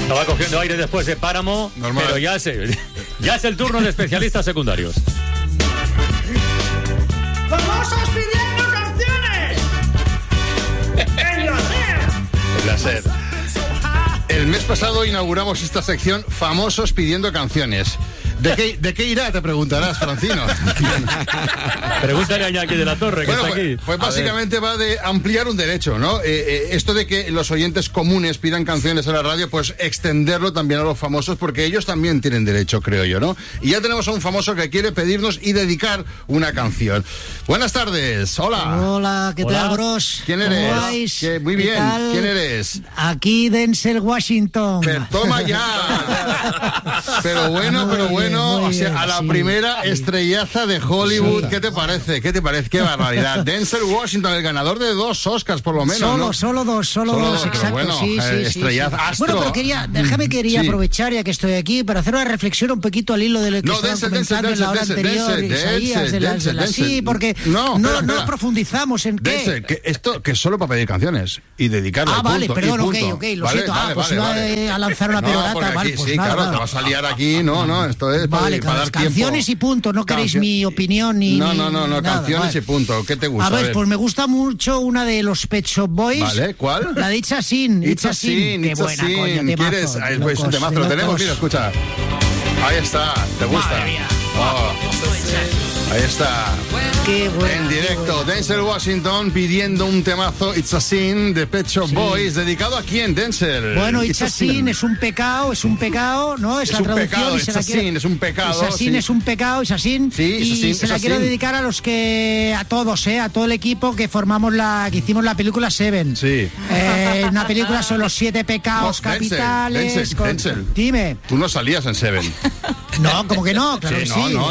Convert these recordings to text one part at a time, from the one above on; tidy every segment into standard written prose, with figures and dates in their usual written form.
Estaba cogiendo aire después de Páramo, normal. Pero ya es el turno de especialistas secundarios. ¡Famosos pidiendo canciones! El láser. El mes pasado inauguramos esta sección Famosos pidiendo canciones. ¿De qué irá? Te preguntarás, Francino. Pregúntale a Iñaki de la Torre, que está aquí. Pues básicamente va de ampliar un derecho, ¿no? Esto de que los oyentes comunes pidan canciones a la radio, pues extenderlo también a los famosos, porque ellos también tienen derecho, creo yo, ¿no? Y ya tenemos a un famoso que quiere pedirnos y dedicar una canción. Buenas tardes, hola. Hola, ¿qué tal, bros? ¿Quién eres? Muy bien, tal? ¿Quién eres? Aquí Denzel Washington. Pero toma ya. Pero bueno. O sea, a la primera estrellaza de Hollywood, sí. ¿Qué te parece? Qué barbaridad. Denzel Washington, el ganador de 2 Oscars por lo menos, ¿no? Solo dos, exacto. Bueno, sí. estrellaza, astro. Bueno, pero quería aprovechar, ya que estoy aquí, para hacer una reflexión un poquito al hilo de lo que estaban comentando en la hora anterior, Isaías, sí, porque no profundizamos en Denzel, qué. Que es solo para pedir canciones y dedicarle al vale, punto, perdón, ok, lo siento. Pues iba a lanzar una perorata, vale, pues sí, nada. Claro, te vas a liar aquí, no, esto es vale, para dar canciones tiempo. Y punto, no queréis mi opinión ni... No, nada, canciones vale. Y punto. ¿Qué te gusta? A ver, pues me gusta mucho una de los Pet Shop Boys. ¿Vale? ¿Cuál? La de It's a Sin. Qué buena, coño, temazo. ¿Quieres? Pues un temazo, lo tenemos, mira, escucha. Ahí está, ¿te gusta? Madre mía. Ahí está. Qué bueno. En directo, Denzel Washington pidiendo un temazo, It's a Sin, de Pet Shop Boys. ¿Dedicado a quién, Denzel? Bueno, It's a Sin es un pecado, ¿no? Es la traducción. Pecado, It's a Sin es un pecado. It's a Sin es un pecado, It's a Sin. Sí, y se la quiero dedicar a todos, a todo el equipo que que hicimos la película Seven. Sí. Una película sobre los 7 pecados capitales. Denzel. Dime. Tú no salías en Seven. No, como que no, claro que sí. No.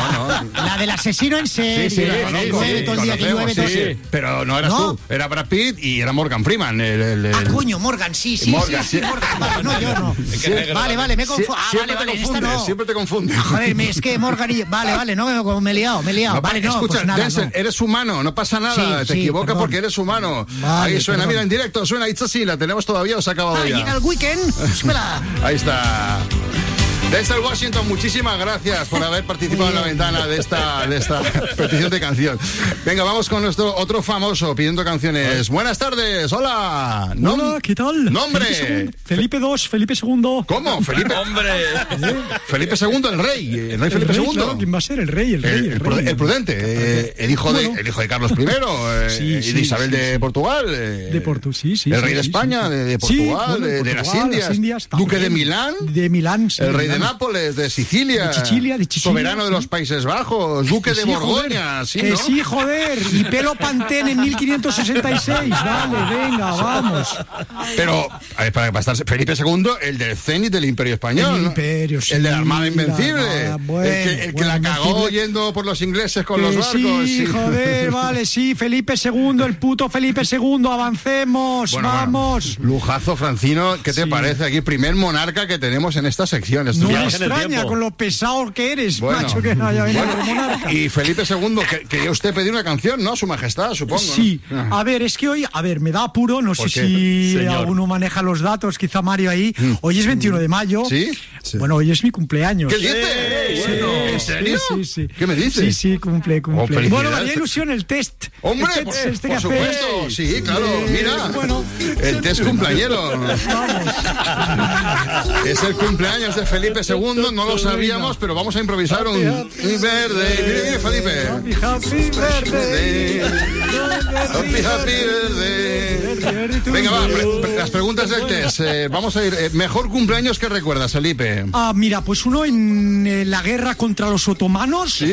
La del asesino en serie. Sí, todo el día que llueve, todo sí. Pero no eras tú, era Brad Pitt y era Morgan Freeman. Coño, Morgan, sí. Morgan. Vale, no, yo no. Vale, me confundo. Siempre te confundes. Joder, es que Morgan y... Vale, no, me he liado. Vale, no, escucha, pues nada, Denzel, eres humano, no pasa nada. Te equivocas porque eres humano. Vale, ahí suena, mira, en directo suena It's a Sin, ¿la tenemos todavía o se ha acabado ya? Llega el weekend, espera. Ahí está. Denzel Washington, muchísimas gracias por haber participado en la ventana de esta petición de canción. Venga, vamos con nuestro otro famoso pidiendo canciones. Buenas tardes, hola. Hola, ¿qué tal? ¿Nombre? Felipe II. ¿Cómo? Felipe. ¡Hombre! Felipe II, el rey Felipe II. Claro, ¿quién va a ser? El rey. El prudente, el hijo de Carlos I, y de Isabel de Portugal. De Portugal, sí. El rey de España, de Portugal, de las Indias. Duque de Milán. De Milán, sí. El rey de Nápoles, de Sicilia. De Sicilia. Soberano de los Países Bajos. Duque de Borgoña. Joder, sí, joder. Y pelo Pantene en 1566. Vale, venga, vamos. Pero, para estar Felipe II, el del cenit del Imperio Español. El Imperio, sí. El de la Armada Invencible. El que la cagó yendo por los ingleses con los barcos. Sí, joder, vale, sí. Felipe II, el puto Felipe II. Avancemos, vamos. Bueno, lujazo, Francino. ¿Qué te parece aquí? Primer monarca que tenemos en esta sección. No me extraña con lo pesado que eres, macho, que no haya venido como monarca. Y Felipe II, quería usted pedir una canción, ¿no? A su majestad, supongo. Sí, ¿no? A ver, es que hoy, me da apuro, no sé si alguno maneja los datos, quizá Mario ahí. Hoy es 21 de mayo. ¿Sí? Bueno, hoy es mi cumpleaños. ¿Qué dices? Sí, ¿En serio? Sí. ¿Qué me dices? Sí, cumple. Bueno, me haría ilusión el test. Hombre, por supuesto. Sí, claro, mira. Bueno, el test cumpleañero. Vamos. Es el cumpleaños de Felipe II, no lo sabíamos, pero vamos a improvisar un verde. Mire, Felipe. Happy birthday. Happy birthday. Venga, va, las preguntas del test. Vamos a ir. Mejor cumpleaños que recuerdas, Felipe. Mira, pues uno en la guerra contra los otomanos, ¿sí?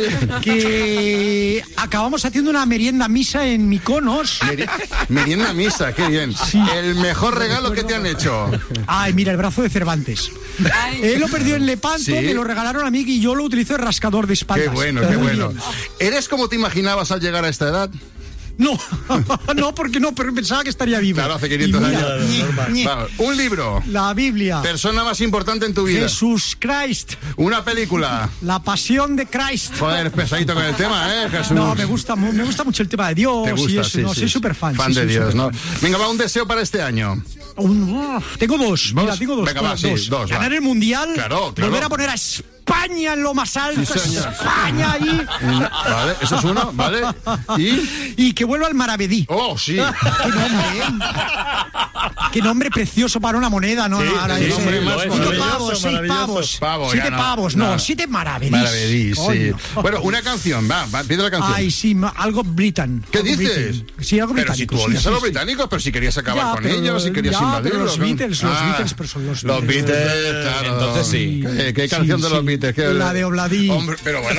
Que acabamos haciendo una merienda misa en Mykonos. Merienda misa, qué bien. Sí. El mejor regalo que te han hecho. Ay, mira, el brazo de Cervantes. Él lo perdió en Lepanto, ¿sí? Me lo regalaron a mí y yo lo utilizo de rascador de espaldas. Qué bueno. ¿Eres como te imaginabas al llegar a esta edad? No, no, porque no, pero pensaba que estaría vivo. Claro, hace 500 años. Vamos. Un libro. La Biblia. Persona más importante en tu vida. Jesús Christ. Una película. La Pasión de Christ. Joder, pesadito con el tema, Jesús. No, me gusta mucho el tema de Dios. ¿Te gusta? Y eso, sí, no, sí. soy súper fan. Fan de Dios, ¿no? Venga, va un deseo para este año. Tengo dos. Mira, tengo dos. Venga, va, sí, dos. Ganar el Mundial. Claro. Volver a poner a España en lo más alto. Sí, España ahí. Vale, eso es uno, ¿vale? Y que vuelva al Maravedí. Oh, sí. Qué nombre, ¿eh? Qué nombre precioso para una moneda, ¿no? Sí, Ahora sí, hombre, más 6 pavos. 7 pavos, no, 7 maravedís. Maravedís, sí. Bueno, una canción, va, pide la canción. Ay, sí, algo Britan. ¿Qué dices? Sí, algo pero británico. Si tú odias a los británicos, pero si querías acabar con ellos, si querías invadirlos. Los Beatles, pero son los Beatles. Los Beatles, claro. Entonces sí. ¿Qué canción de los Beatles? La de Obladí. Hombre, pero bueno.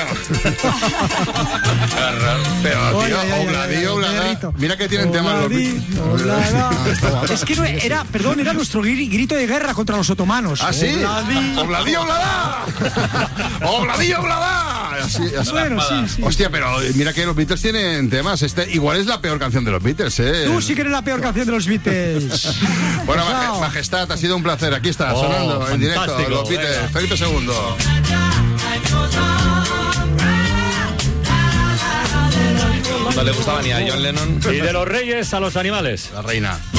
Pero, tío, Obladí. Mira que tienen temas los Beatles. Es que era nuestro grito de guerra contra los otomanos. ¿Ah, sí? Obladí. Obladí. Así. Bueno, sí. Hostia, pero mira que los Beatles tienen temas. Igual es la peor canción de los Beatles, ¿eh? Tú sí que eres la peor canción de los Beatles. Bueno, Majestad, ha sido un placer. Aquí está, sonando en directo los Beatles. Felipe II. No le gustaba ni a John Lennon. Y de los reyes a los animales. La reina.